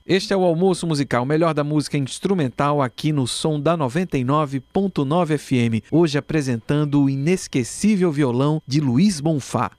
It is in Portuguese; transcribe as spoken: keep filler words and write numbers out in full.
Este é o Almoço Musical, o melhor da música instrumental aqui no som da noventa e nove ponto nove F M. Hoje apresentando o inesquecível violão de Luiz Bonfá.